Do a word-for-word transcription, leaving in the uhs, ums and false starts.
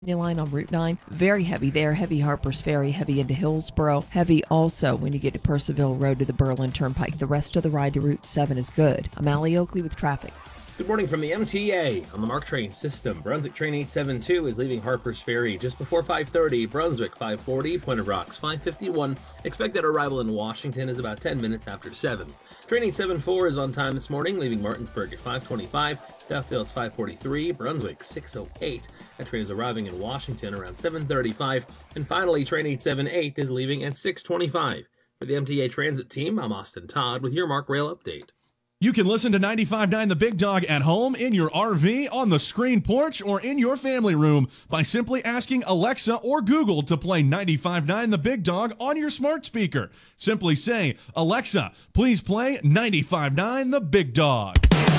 line on Route nine. Very heavy there. Heavy Harpers Ferry. Heavy into Hillsboro. Heavy also when you get to Percival Road to the Berlin Turnpike. The rest of the ride to Route seven is good. I'm Allie Oakley with traffic. Good morning from the M T A on the MARC train system. Brunswick train eight seven two is leaving Harpers Ferry just before five thirty. Brunswick five forty, Point of Rocks five fifty-one. Expected arrival in Washington is about ten minutes after seven. Train eight seven four is on time this morning, leaving Martinsburg at five twenty-five. Duffield's five forty-three, Brunswick six oh eight. That train is arriving in Washington around seven thirty-five. And finally, train eight seven eight is leaving at six twenty-five. For the M T A Transit team, I'm Austin Todd with your MARC Rail Update. You can listen to ninety-five point nine The Big Dog at home, in your R V, on the screen porch, or in your family room by simply asking Alexa or Google to play ninety-five point nine The Big Dog on your smart speaker. Simply say, Alexa, please play ninety-five point nine The Big Dog.